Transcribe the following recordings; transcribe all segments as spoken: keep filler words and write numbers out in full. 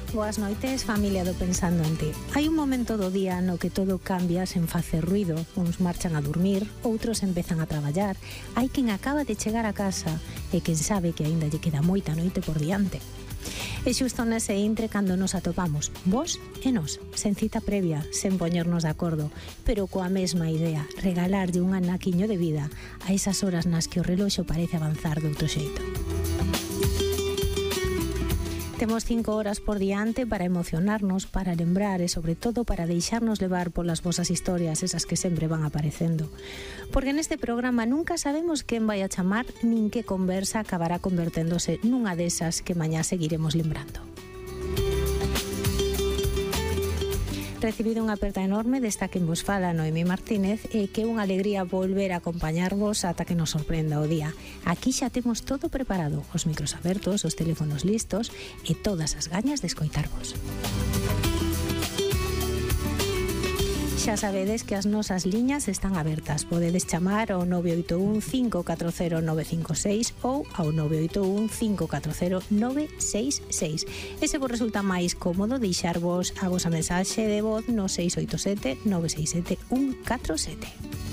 Boas noites, familia do Pensando en Ti. Hai un momento do día no que todo cambia sen facer ruido. Uns marchan a dormir, outros empezan a traballar. Hai quen acaba de chegar a casa e quen sabe que aínda lle queda moita noite por diante. E xusto nese intre cando nos atopamos, vos e nós, sen cita previa, sen poñernos de acordo, pero coa mesma idea, regalarlle un anaquiño de vida a esas horas nas que o reloxo parece avanzar de outro xeito. Temos cinco horas por diante para emocionarnos, para lembrar e, sobre todo, para deixarnos levar polas vosas historias, esas que sempre van aparecendo. Porque neste programa nunca sabemos quen vai a chamar nin que conversa acabará converténdose nunha desas que mañá seguiremos lembrando. Recibido unha aperta enorme desta que vos fala Noemí Martínez e que é unha alegría volver a acompañarvos ata que nos sorprenda o día. Aquí xa temos todo preparado, os micros abertos, os teléfonos listos e todas as gañas de escoitarvos. Xa sabedes que as nosas liñas están abertas. Podedes chamar ao nove oito un, cinco catro cero, nove cinco seis ou ao nove oito un, cinco catro cero, nove seis seis. E se vos resulta máis cómodo deixarvos a vosa mensaxe de voz no seis oito sete, nove seis sete, un catro sete.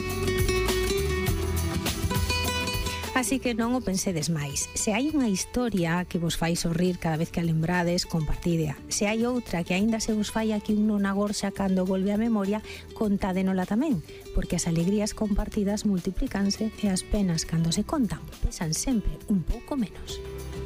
Así que non o pensedes máis. Se hai unha historia que vos fai sorrir cada vez que a lembrades, compartidea. Se hai outra que aínda se vos fai aquí un non agorxa cando volve a memoria, contádenola tamén, porque as alegrías compartidas multiplícanse e as penas cando se contan pesan sempre un pouco menos.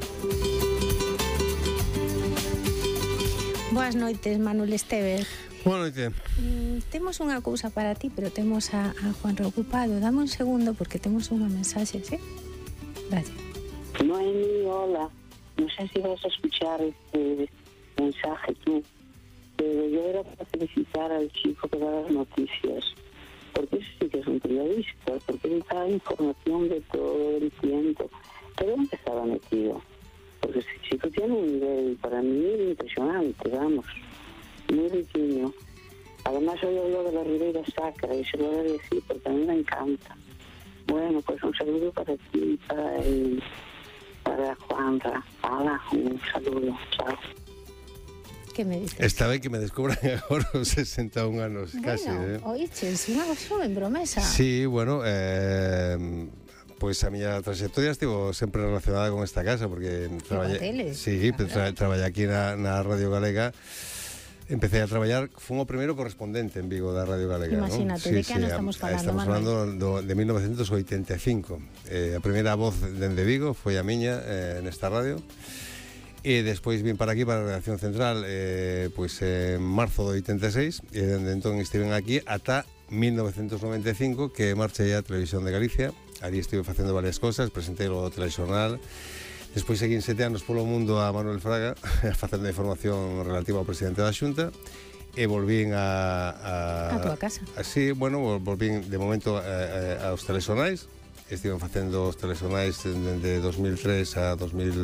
Boas noites, Manuel Esteves. Boa noite. Mm, temos unha cousa para ti, pero temos a, a Juan ocupado. Dame un segundo porque temos unha mensaxe, ¿sí? Gracias. Noemi, hola. No sé si vas a escuchar este mensaje tú, pero yo era para felicitar al chico que da las noticias, porque ese sí que es un periodista, porque él da información de todo el tiempo. ¿Pero dónde estaba metido? Porque ese chico tiene un nivel para mí impresionante, vamos. Muy riquillo. Además hoy habló de la Ribeira Sacra y se lo voy a decir porque a mí me encanta. Bueno, pues un saludo para ti, para él, para Juanra. Hala, un saludo, chao. Que me dices? Esta vez que me descubran agora os sesenta e un anos, bueno, casi. Eh? Oiches, unha xoven promesa. Sí, bueno, eh, pois pues a miña trayectoria estivo sempre relacionada con esta casa, porque traballei, sí, tra, traballei aquí na, na Radio Galega. Empecé a traballar, fun o primeiro correspondente en Vigo da Radio Galega. Imagínate, ¿no? de Sí, que ano sí, estamos falando, Estamos falando do, de mil novecentos oitenta e cinco. Eh, a primeira voz dende Vigo foi a miña eh, nesta radio. E despois vim para aquí, para a redacción central, eh, pois en marzo do oitenta e seis, e dende entón estiven aquí ata mil novecentos noventa e cinco, que marchei a Televisión de Galicia. Ali estive facendo varias cosas, presentei o telexornal. Despois seguín sete anos polo mundo a Manuel Fraga, facendo información relativa ao presidente da Xunta, e volvín a... A, a tua casa. Así, bueno, volvín de momento a, a, aos telexornais. Estiven facendo os telexornais de dos mil tres a dos mil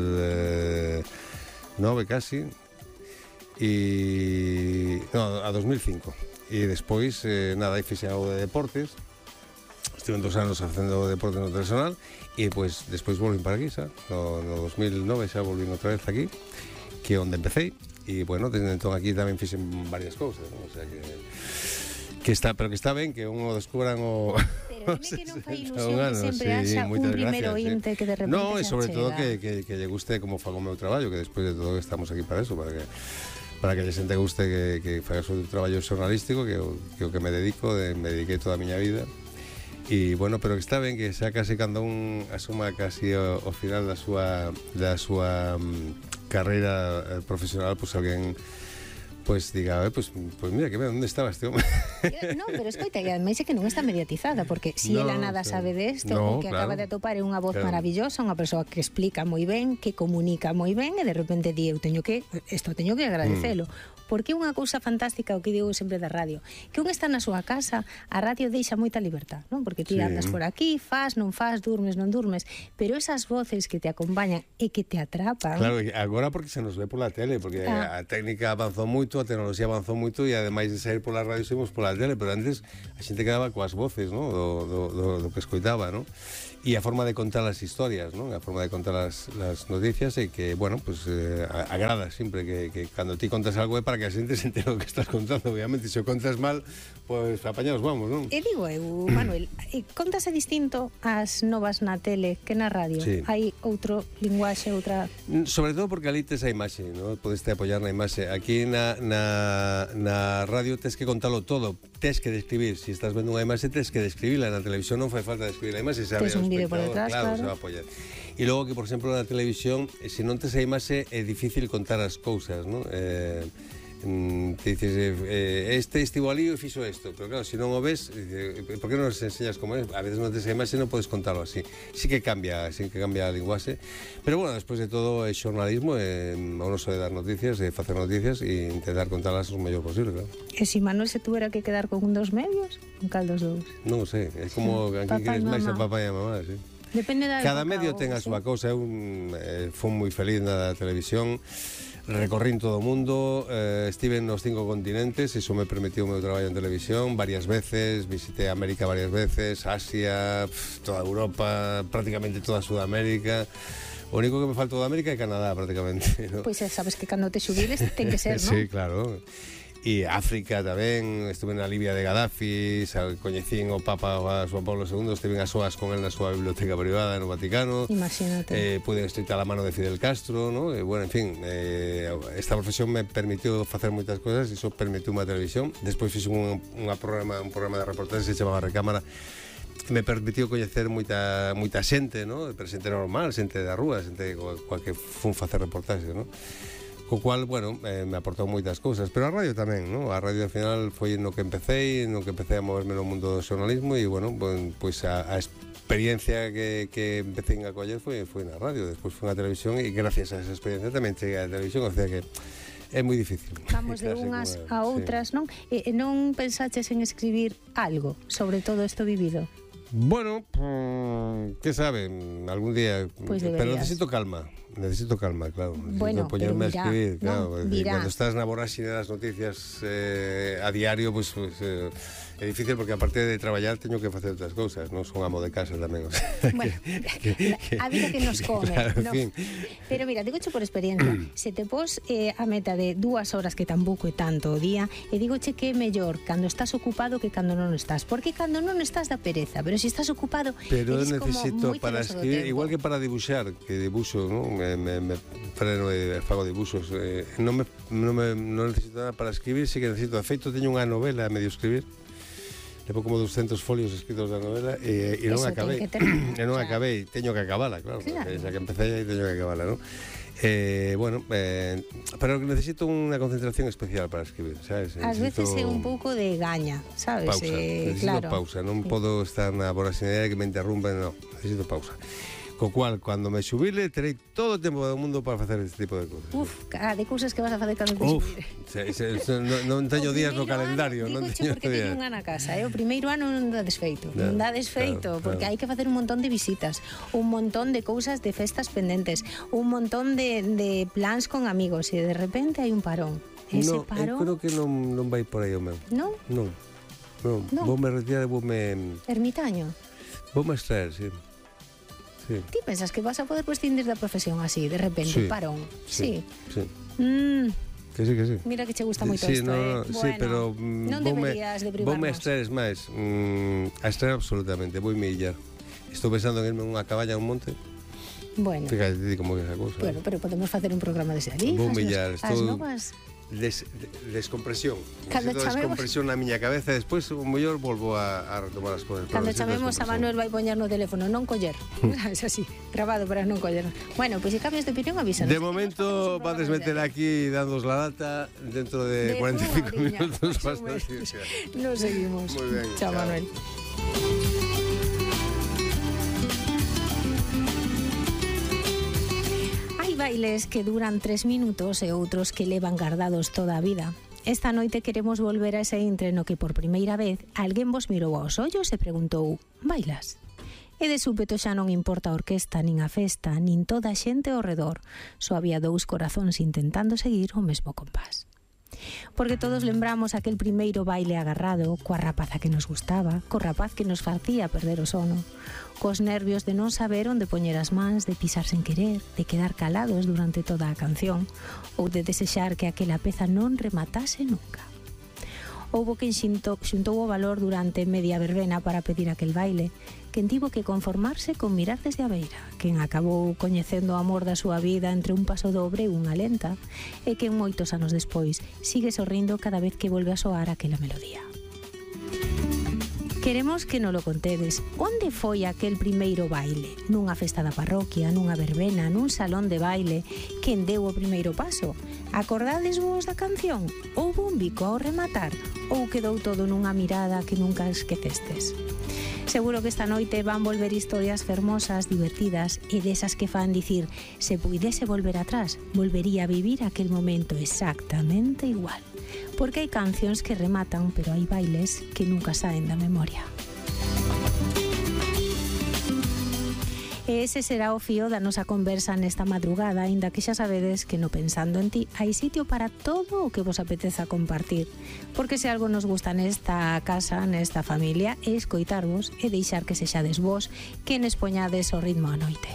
nove casi, e... no, a dos mil cinco. E despois, eh, nada, aí fixen algo de deportes. Estiven dos anos facendo deporte no telexornal e pois despois volvín para aquí, xa, no, no dos mil nove xa volvín outra vez aquí, que é onde empecé, e bueno, desde entón aquí tamén fixen varias cousas, ¿no? O sea que que está, pero que está ben que uno descubran o pero dime que non fai ilusión que sempre sí, haxa un primeiro ointe sí. Que de repente no, e sobre chega. todo que, que, que lle guste como fago o meu traballo, que despois de todo estamos aquí para eso, para que para que lle xente guste que, que faga o seu traballo xornalístico, que, que o que me dedico, de, me dediquei toda a miña vida. E bueno, pero que está ben que xa casi cando un asuma casi o, o final da súa da súa um, carreira eh, profesional, pois pues, alguén pois pues, diga, eh, pois pues, pues mira, que ben, onde estaba este home? Non, pero escoita, que ademais é que non está mediatizada, porque si no, ela nada claro. sabe desto, no, o que claro. acaba de atopar é unha voz claro. maravillosa, unha persoa que explica moi ben, que comunica moi ben, e de repente di, eu teño que, isto teño que agradecelo. Mm. Porque é unha cousa fantástica o que digo sempre da radio, que un está na súa casa, a radio deixa moita libertad, non? Porque ti sí. Andas por aquí, fas, non fas, durmes, non durmes, pero esas voces que te acompañan e que te atrapan. Claro, agora porque se nos ve pola tele, porque ah. a técnica avanzou moito, moito, a tecnoloxía avanzou moito e ademais de sair pola radio saímos pola tele, pero antes a xente quedaba coas voces, ¿no? do, do, do, do que escoitaba, ¿no? E a forma de contar as historias, ¿no? A forma de contar as, las noticias e que, bueno, pues eh, agrada sempre que, que cando ti contas algo é para que a xente se entere o que estás contando, obviamente, se o contas mal, pues apañados vamos, non? E digo eu, Manuel, contase distinto as novas na tele que na radio? Sí. Hai outro linguaxe, outra... Sobre todo porque ali tes a imaxe, ¿no? Podes te apoyar na imaxe. Aquí na, na, na radio tes que contalo todo, tes que describir. Se si estás vendo unha imaxe, tes que describirla. Na televisión non fai falta describir a imaxe, sabe? Tes un vídeo por detrás, claro, claro. Se va a apoyar. E logo que, por exemplo, na televisión, se non tes a imaxe, é difícil contar as cousas, ¿no? Eh, te dices, eh, este estivo ali e fixo isto, pero claro, se non o ves, dice, por que non nos enseñas como é? A veces non tes a imaxe, non podes contalo así. Sí que cambia, sí que cambia a linguaxe, pero bueno, despois de todo é xornalismo, é o noso de dar noticias, de facer noticias e intentar contalas o mellor posible, claro. E se Manuel se tuvera que quedar con un dos medios, con cal dos dous? Non sei, é como sí. Aquí queres máis a papá e a mamá, sí. Depende da Cada época, medio ten a súa cousa. Eu eh, fui moi feliz na televisión, recorrín todo o mundo, eh, estive nos cinco continentes, iso me permitiu o meu traballo en televisión varias veces, visité América varias veces, Asia, pf, toda Europa, prácticamente toda Sudamérica. O único que me faltou de América é Canadá, prácticamente, ¿no? Pois pues, sabes que cando te xubiles ten que ser, ¿no? Sí, claro. E África tamén, estuve na Libia de Gaddafi, coñecín o Papa Juan Pablo segundo, estive a soas con él na súa biblioteca privada no Vaticano. Imagínate. Eh, pude estreitar a mano de Fidel Castro, ¿no? E, bueno, en fin, eh, esta profesión me permitiu facer moitas cousas e iso permitiu unha televisión. Despois fixe un, unha programa, un programa de reportaje que se chamaba Recámara, me permitiu coñecer moita, moita xente, ¿no? Pero xente normal, xente da rúa, xente coa, coa que fun facer reportaje, ¿no? Co cual, bueno, eh, me aportou moitas cousas, pero a radio tamén, ¿no? A radio, ao final, foi no que empecé, no que empecé a moverme no mundo do xornalismo e, bueno, pois pues, a, a experiencia que, que empecé a coller foi, foi na radio, despois foi na televisión e gracias a esa experiencia tamén cheguei a televisión, o sea que é moi difícil. Vamos de unhas a outras, sí. Non? E, e non pensaches en escribir algo sobre todo isto vivido? Bueno, que sabe, algún día, pues pero necesito calma, necesito calma, claro. Necesito bueno, poñerme dirá, a escribir, claro. No, Cuando estás na voráxine das noticias eh, a diario, pues, pues eh, é difícil porque aparte de traballar teño que facer outras cousas, non son amo de casa tamén, o sea, bueno, que, que, que, a vida que nos come, claro, no. En fin. Pero mira, digoche por experiencia, se te pos eh, a meta de dúas horas que tampouco é tanto o día, e digoche que é mellor cando estás ocupado que cando non estás, porque cando non estás da pereza, pero se estás ocupado, pero eres necesito como moi para celoso do escribir, tempo. igual que para dibuixar, que dibuixo, ¿no? me, me, me freno e fago dibuxos, eh, non, me, non, me, non necesito nada para escribir, si que necesito, de feito teño unha novela a medio escribir, levo como doscientos folios escritos da novela e, e non Eso acabei e non acabei, teño que acabala, claro, claro. Xa que empecé teño que acabala, non? Eh, bueno, eh, pero necesito unha concentración especial para escribir, sabes? Ás necesito veces é un pouco de gaña, sabes? Pausa, eh, necesito claro. pausa, non podo estar na voraxinidade que me interrumpen, non, necesito pausa. Co cual, cando me xubile, terei todo o tempo do mundo para facer este tipo de cousas. Uf, ah, de cousas que vas a facer cando te Uf, xubile. se, se, se, non, non teño días no calendario, ano, non digoche teño porque días. teño unha na casa, eh? O primeiro ano non dá desfeito, No, non dá desfeito, claro, porque claro. hai que facer un montón de visitas, un montón de cousas de festas pendentes, un montón de, de plans con amigos, e de repente hai un parón. Ese No, parón... eu creo que non, non vai por aí o meu. Non? Non, non, No. vou me retirar, vou me Ermitaño. vou me extraer, sí. Sí. Ti pensas que vas a poder prescindir da profesión así, de repente, Sí, parón? Sí. Sí. Mm, Que sí, que sí. mira que che gusta moito Sí, isto, no, eh? no, Bueno, sí, pero mm, non voume, deberías de voume privarnos. extraer máis, mm, a extraer absolutamente, vou me illar. Estou pensando en irme a unha caballa a un monte. Bueno, Fíjate ti como é esa cousa. bueno, pero podemos facer un programa desde ali. Vou as nos- millar, as estou- novas... Des, de, descompresión. Cando Necesito chamemos- descompresión na miña cabeza, despois o mellor volvo a, a retomar as cousas. pero Cando necesito chamemos a descompresión. Manuel vai poñer no teléfono, non coller. Es así, grabado para non coller. Bueno, pois se cambias de opinión, avísanos. De momento vades meter aquí dándos la lata dentro de, De cuarenta y cinco unha viña, minutos máis ou bastante. menos. Sí. Nos seguimos. Muy bien, Chao, chao. Manuel. Hai bailes que duran tres minutos e outros que levan gardados toda a vida. Esta noite queremos volver a ese intre no que por primeira vez alguén vos mirou aos ollos e preguntou: bailas? E de súpeto xa non importa a orquesta, nin a festa, nin toda a xente ao redor. Só había dous corazóns intentando seguir o mesmo compás. porque todos lembramos aquel primeiro baile agarrado, coa rapaza que nos gustaba, co rapaz que nos facía perder o sono, cos nervios de non saber onde poñer as mans, de pisar sen querer, de quedar calados durante toda a canción, ou de desexar que aquela peza non rematase nunca. Houbo quen xuntou, xuntou o valor durante media verbena para pedir aquel baile, quen tivo que conformarse con mirar desde a beira, quen acabou coñecendo o amor da súa vida entre un paso dobre e unha lenta, e quen moitos anos despois sigue sorrindo cada vez que volve a soar aquela melodía. Queremos que nolo contedes. Onde foi aquel primeiro baile? Nunha festa da parroquia, nunha verbena, nun salón de baile? Quen deu o primeiro paso? Acordades vos da canción? Houbo un bico ao rematar? Ou quedou todo nunha mirada que nunca esquecestes? Seguro que esta noite van volver historias fermosas, divertidas e desas que fan dicir, se puidese volver atrás, volvería a vivir aquel momento exactamente igual. Porque hai cancións que rematan, pero hai bailes que nunca saen da memoria. E ese será o fío da nosa conversa nesta madrugada, aínda que xa sabedes que no Pensando en Ti hai sitio para todo o que vos apeteza compartir. Porque se algo nos gusta nesta casa, nesta familia, é escoitarvos e deixar que sexades vos quen expoñades o ritmo a noite.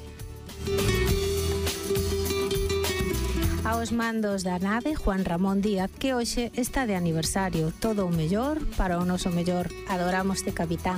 Aos mandos da nave, Juan Ramón Díaz, que hoxe está de aniversario. Todo o mellor para o noso mellor. Adoramos de capitán.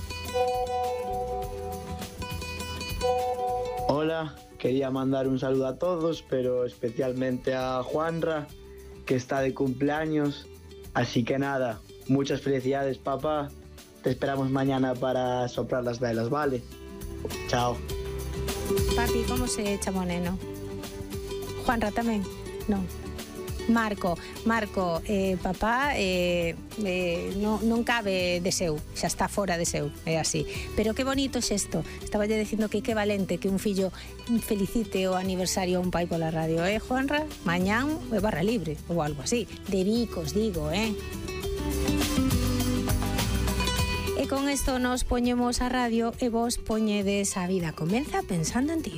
Hola, quería mandar un saludo a todos, pero especialmente a Juanra, que está de cumpleaños. Así que nada, muchas felicidades, papá. Te esperamos mañana para soplar las velas, ¿vale? Chao. Papi, ¿cómo se chama o neno? Juanra tamén? Non. Marco, Marco, eh, papá eh, eh, non, non cabe de seu, xa está fora de seu, é así. Pero que bonito xesto. Estaba lle dicindo que que valente que un fillo felicite o aniversario a un pai pola radio, eh, Juanra? Mañán é barra libre, ou algo así. De bicos, digo, eh? E con isto nos poñemos a radio e vos poñedes a vida comeza pensando en ti.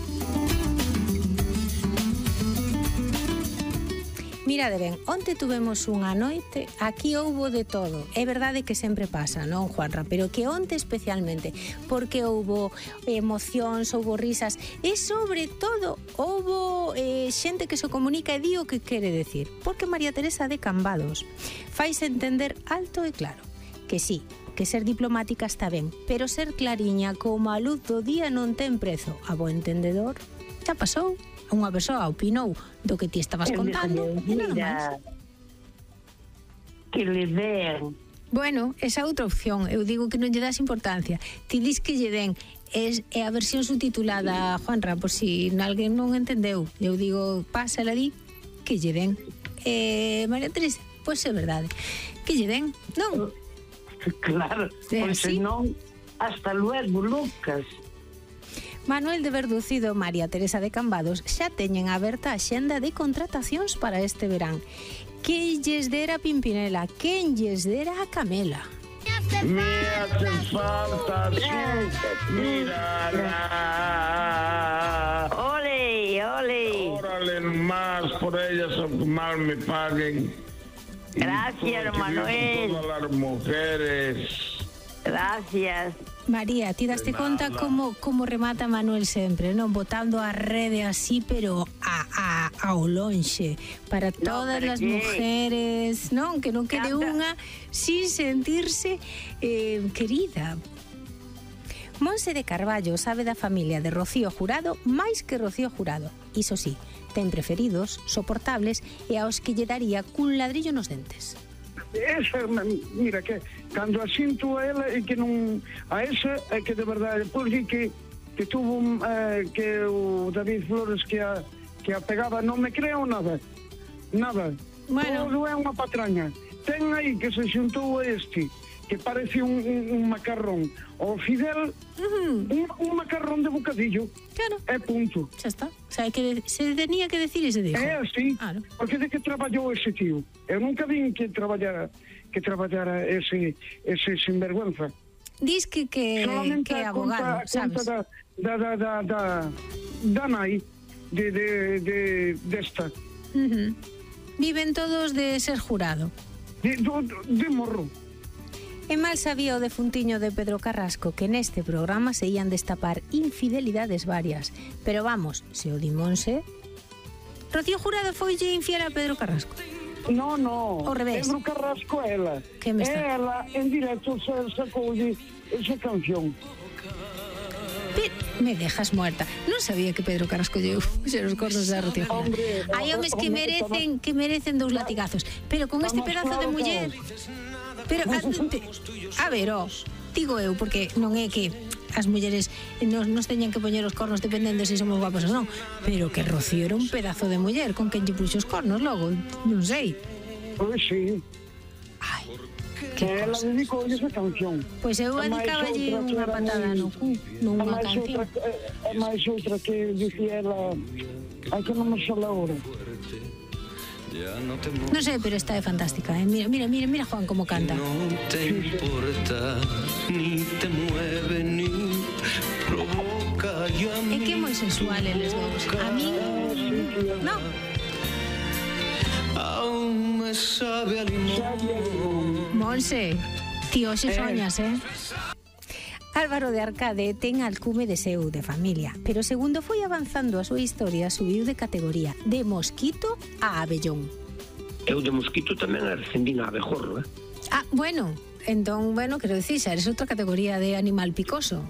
Mirade ben, onte tuvemos unha noite, aquí houbo de todo. É verdade que sempre pasa, non, Juanra? Pero que onte especialmente, porque houbo emocións, houbo risas, e sobre todo houbo eh, xente que se comunica e di o que quere decir. Porque María Teresa de Cambados faise entender alto e claro que sí, que ser diplomática está ben, pero ser clariña como a luz do día non ten prezo. A bo entendedor, xa pasou. Unha persoa opinou do que ti estabas contando e nada máis. Que le den. Bueno, esa outra opción, eu digo que non lle das importancia. Ti dis que lle den, é, é a versión subtitulada, Juanra, por si alguén non entendeu. Eu digo, pásala di, que lle den. Eh, María Teresa, pois é verdade. Que lle den, non? Claro, pois sí? senón, hasta luego, Lucas. Manuel de Verducido, María Teresa de Cambados xa teñen aberta a xenda de contratacións para este verán. Que lles dera a Pimpinela, quen lles dera a Camela. Me hace falta su mirada. Ole, ole. Órale más por ellas, aunque mal me paguen. Gracias, Manuel. Todas las mujeres. Gracias. María, ti daste conta como, como remata Manuel sempre, non? Botando a rede así, pero a, a, ao lonxe, para todas no, as que... mujeres, non? Que non quede Canta. unha sin sentirse eh, querida. Monse de Carballo sabe da familia de Rocío Jurado máis que Rocío Jurado. Iso sí, ten preferidos, soportables e aos que lle daría cun ladrillo nos dentes. Esa, mira, que cando asinto a ela e que non a esa é que de verdade porque que, que tuvo eh, que o David Flores que a, que a pegaba non me creo nada nada, bueno. Todo é unha patraña. Ten aí que se xuntou a este que parece un, un, un macarrón o Fidel, uh-huh. un, un macarrón de bocadillo. Claro. É punto. Xa está. O sea, que se tenía que decir e se dijo. É así. Claro. Porque de que traballou ese tío? Eu nunca vi que traballara que traballara ese ese sinvergüenza. Dis que que, que é abogado, sabes? Da, da, da, da, da, da nai de, de, de, desta. Uh-huh. viven todos de ser jurado. De, de, de morro. E mal sabía o defuntiño de Pedro Carrasco que neste programa se ían destapar infidelidades varias. Pero vamos, se o di Monse... Rocío Jurado foille infiel a Pedro Carrasco. No, no. Ao revés. Pedro Carrasco é ela. Que me está... Ela, en directo, se sacoulle esa canción. Pe... Me dejas muerta. Non sabía que Pedro Carrasco lle puxera os cornos a Rocío Jurado. Hai homes que merecen que merecen dous latigazos, pero con este pedazo de muller... Pero, a, te, a ver, ó, digo eu, porque non é que as mulleres nos, nos teñan que poñer os cornos dependendo se somos guapos ou non, pero que Rocío era un pedazo de muller con quen lle puxo os cornos logo, non sei. Pois sí. Ai, que ela dedicou esa canción. Pois eu dedicaballe unha patada no cu, nunha canción. É máis outra que dicía ela, ai que non me sale agora. Non sei, pero esta é fantástica, eh? Mira, mira, mira, mira Juan como canta. Non te importa, ni te mueve, ni provoca yo a mí. É que é moi sensual eles dous. A mí, non. Aún me sabe a limón. Monse, ti hoxe soñas, eh? Álvaro de Arcade ten alcume de seu, de familia, pero segundo foi avanzando a súa historia, subiu de categoría de mosquito a abellón. Eu de mosquito tamén ascendín a abejorro, eh? Ah, bueno, entón, bueno, quero dicir, xa eres outra categoría de animal picoso.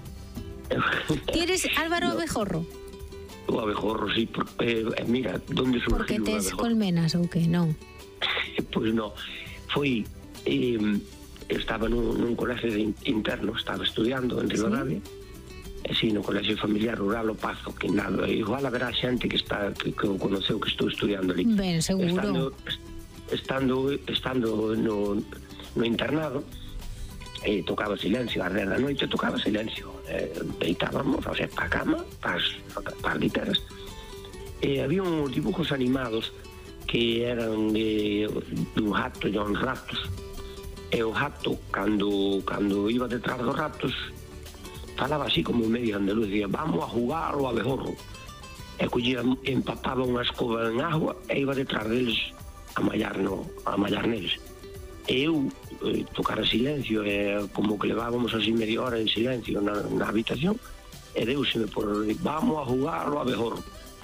Ti eres Álvaro no. Abejorro? O abejorro, sí, por, eh, mira, donde surgiu porque tes abejorro? Colmenas ou que, non? Pois non, foi... Eh, estaba nun, nun colegio de interno, estaba estudiando en Ribadavia, e si, no colegio familiar rural o Pazo, que nada, igual haberá xente que está que, que o conoceu que estou estudiando ali. Ben, seguro. Estando, estando, estando no, no internado, e tocaba silencio, a dez da noite tocaba silencio, e, deitábamos, o sea, pa cama, pa as literas, e había uns dibujos animados que eran de, de un gato e uns ratos. E o gato, cando, cando iba detrás dos ratos, falaba así como medio andaluz, dicía, vamos a jugar ao abejorro. E collía, empapaba unha escoba en agua e iba detrás deles a mallar, no, a mallar neles. E eu, eh, tocara silencio, e como que levábamos así media hora en silencio na, na habitación, e deuseme por, vamos a jugar ao abejorro.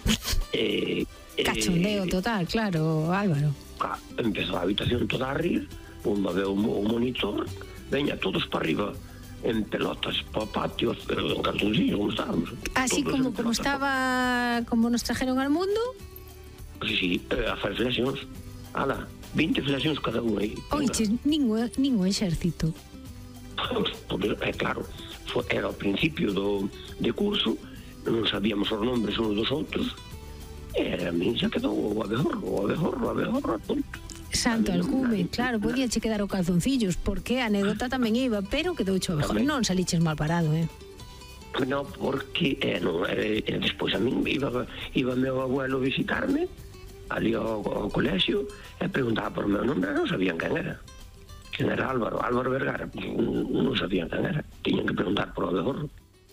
E, Cachondeo total, claro, Álvaro. Empezou a habitación toda a rir, Pumba veo o monitor, veña todos para arriba, en pelotas, para o patio, en calzoncillo, como estábamos. Así como, como estaba, como nos trajeron al mundo? Sí, sí, eh, a fazer flexións. Ala, vinte flexións cada unha aí. Oiches, ningún, ningún exército. Porque, é claro, foi, era o principio do, de curso, non sabíamos os nombres uns dos outros, e a min xa quedou o abejorro, o abejorro, o abejorro, punto. Santo alcume, claro, podía che quedar o calzoncillos, porque a anécdota tamén iba, pero quedou cho abejorro. Non saliches mal parado, eh? Non, porque, eh, non, eh, despois a min iba, iba meu abuelo visitarme, ali ao, ao colexio, e preguntaba por meu nome, non sabían quen era. Quen era Álvaro, Álvaro Vergara, non sabían quen era. Tiñan que preguntar por o abejorro.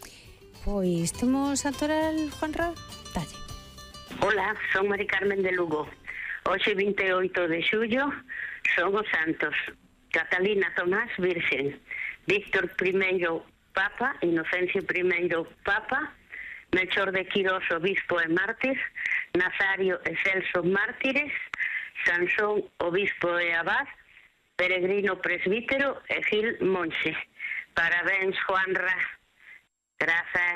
Pois, temos a toral, Juanra? Talle. Hola, son Mari Carmen de Lugo. Hoxe vinte e oito de xullo son os santos Catalina Tomás Virgen, Víctor primeiro Papa, Inocencio primeiro Papa, Melchor de Quirós obispo e mártir, Nazario e Celso mártires, Sansón obispo e abad, Peregrino presbítero e Gil monxe. Parabéns, Juanra. Grazas.